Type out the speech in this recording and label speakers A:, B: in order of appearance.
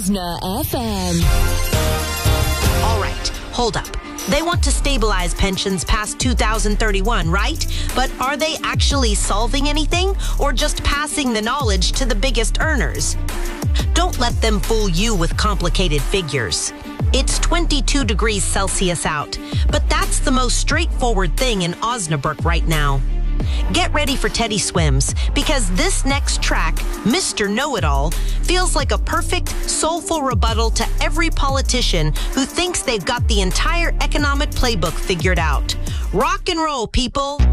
A: Osna FM.
B: All right, hold up. They want to stabilize pensions past 2031, right? But are they actually solving anything or just passing the knowledge to the biggest earners? Don't let them fool you with complicated figures. It's 22 degrees Celsius out, but that's the most straightforward thing in Osnabrück right now. Get ready for Teddy Swims, because this next track, Mr. Know-It-All, feels like a perfect, soulful rebuttal to every politician who thinks they've got the entire economic playbook figured out. Rock and roll, people!